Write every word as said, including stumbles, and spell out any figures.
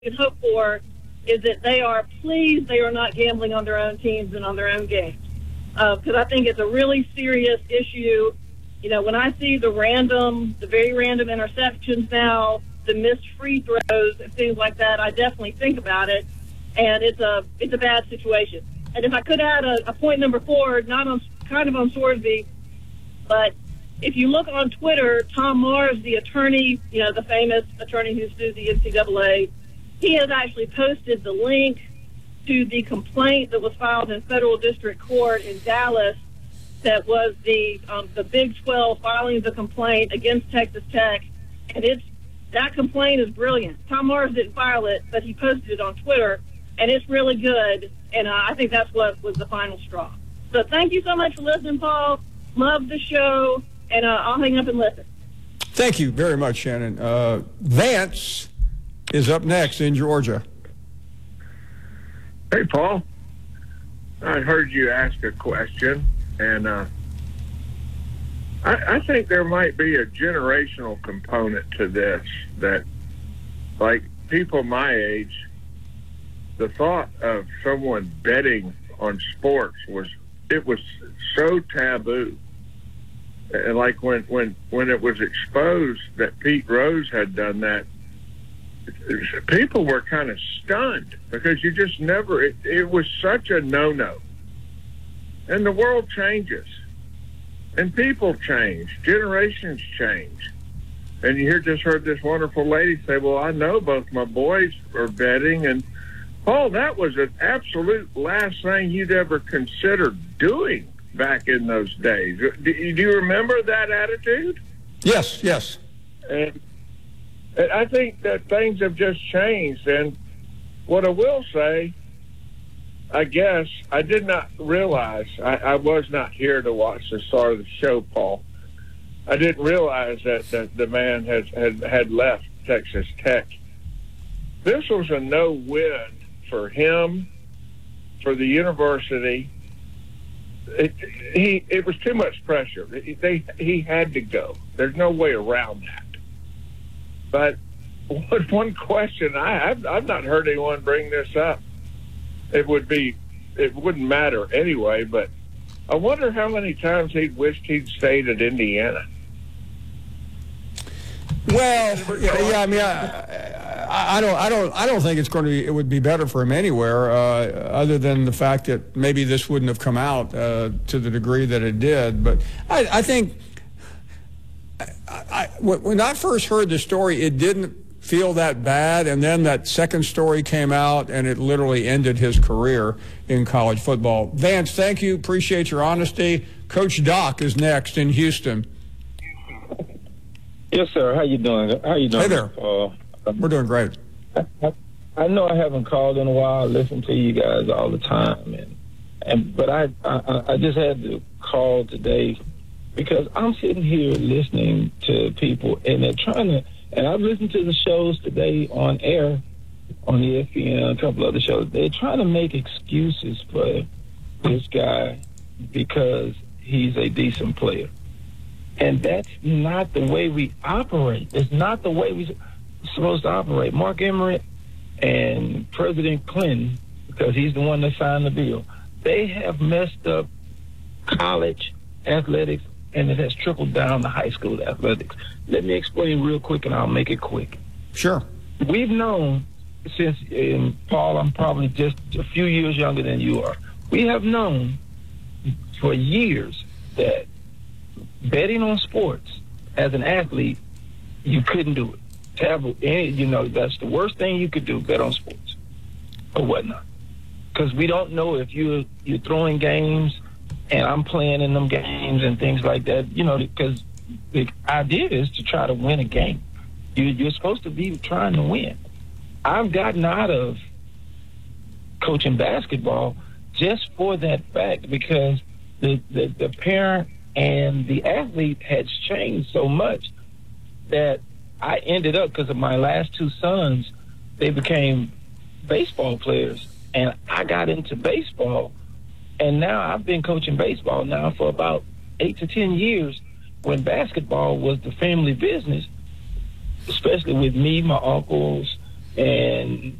can hope for is that they are pleased they are not gambling on their own teams and on their own games. Because uh, I think it's a really serious issue. You know, when I see the random, the very random interceptions now, the missed free throws and things like that, I definitely think about it. And it's a it's a bad situation. And if I could add a, a point number four, not on kind of on Swordsby, but if you look on Twitter, Tom Mars, the attorney, you know, the famous attorney who sued the N C double A, he has actually posted the link to the complaint that was filed in federal district court in Dallas that was the um, the Big twelve filing the complaint against Texas Tech. And it's that complaint is brilliant. Tom Mars didn't file it, but he posted it on Twitter, and it's really good. And uh, I think that's what was the final straw. So thank you so much for listening, Paul. Love the show, and uh, I'll hang up and listen. Thank you very much, Shannon. Uh, Vance is up next in Georgia. Hey, Paul. I heard you ask a question, and uh, I, I think there might be a generational component to this, that, like, people my age, the thought of someone betting on sports was, it was so taboo. And like when, when, when it was exposed that Pete Rose had done that, people were kind of stunned because you just never, it, it was such a no-no. And the world changes. And people change. Generations change. And you hear, just heard this wonderful lady say, well, I know both my boys are betting. And, Paul, that was an absolute last thing you'd ever consider doing back in those days. Do, do you remember that attitude? Yes, yes. And, and I think that things have just changed. And what I will say, I guess, I did not realize, I, I was not here to watch the start of the show, Paul. I didn't realize that, that the man has, had, had left Texas Tech. This was a no-win for him, for the university. It, he, it was too much pressure. It, they, he had to go. There's no way around that. But one question, I, I've, I've not heard anyone bring this up. It would be, it wouldn't matter anyway, but I wonder how many times he wished he'd stayed at Indiana. Well, yeah, yeah I mean, I, I, I don't, I don't, I don't think it's going to be. It would be better for him anywhere, uh, other than the fact that maybe this wouldn't have come out uh, to the degree that it did. But I, I think, I, I, when I first heard the story, it didn't feel that bad, and then that second story came out, and it literally ended his career in college football. Vance, thank you. Appreciate your honesty. Coach Doc is next in Houston. Yes, sir. How you doing? How you doing? Hey there. Uh, We're doing great. I, I, I know I haven't called in a while. I listen to you guys all the time, and and but I, I I just had to call today because I'm sitting here listening to people, and they're trying to. And I've listened to the shows today on air, on E S P N, a couple other shows. They're trying to make excuses for this guy because he's a decent player. And that's not the way we operate. It's not the way we're supposed to operate. Mark Emmert and President Clinton, because he's the one that signed the bill, they have messed up college athletics, and it has trickled down to high school athletics. Let me explain real quick, and I'll make it quick. Sure. We've known since, and Paul, I'm probably just a few years younger than you are. We have known for years that betting on sports as an athlete, you couldn't do it. Taboo, you know, that's the worst thing you could do, bet on sports or whatnot. Because we don't know if you're, you're throwing games and I'm playing in them games and things like that, you know, because the idea is to try to win a game. You, you're supposed to be trying to win. I've gotten out of coaching basketball just for that fact, because the, the, the parent and the athlete has changed so much that I ended up, because of my last two sons, they became baseball players, and I got into baseball. And now I've been coaching baseball now for about eight to ten years, when basketball was the family business, especially with me, my uncles, and